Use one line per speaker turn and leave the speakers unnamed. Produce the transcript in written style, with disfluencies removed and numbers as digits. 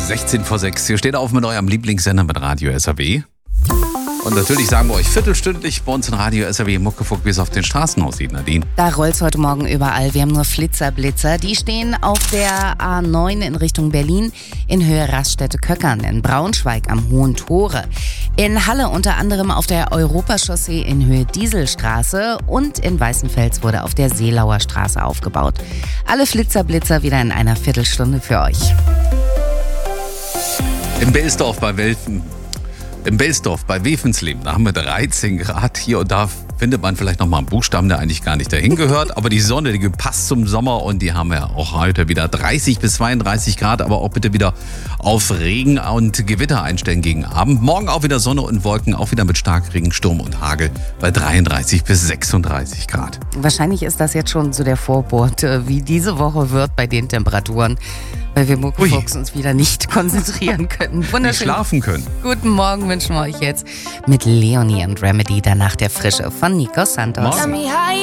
16 vor 6. Hier steht auf mit eurem Lieblingssender mit Radio SAW. Und natürlich sagen wir euch viertelstündlich bei uns in Radio SAW Muckefuck, wie es auf den Straßen aussieht, Nadine.
Da rollt's heute Morgen überall. Wir haben nur Flitzer-Blitzer. Die stehen auf der A9 in Richtung Berlin, in Höhe Raststätte-Köckern, in Braunschweig am Hohen Tore, in Halle unter anderem auf der Europachaussee in Höhe Dieselstraße und in Weißenfels wurde auf der Seelauer Straße aufgebaut. Alle Flitzer-Blitzer wieder in einer Viertelstunde für euch.
Im Belsdorf bei Wevensleben, da haben wir 13 Grad. Hier und da findet man vielleicht nochmal einen Buchstaben, der eigentlich gar nicht dahin gehört. Aber die Sonne, die passt zum Sommer und die haben wir auch heute wieder 30 bis 32 Grad. Aber auch bitte wieder auf Regen und Gewitter einstellen gegen Abend. Morgen auch wieder Sonne und Wolken, auch wieder mit Starkregen, Sturm und Hagel bei 33 bis 36 Grad.
Wahrscheinlich ist das jetzt schon so der Vorbote, wie diese Woche wird bei den Temperaturen. Weil wir Muckefuchs uns wieder nicht konzentrieren können.
Nicht
Wunderschön.
schlafen können.
Guten Morgen wünschen wir euch jetzt mit Leonie und Remedy, danach der Frische von Nico Santos.
Morgen.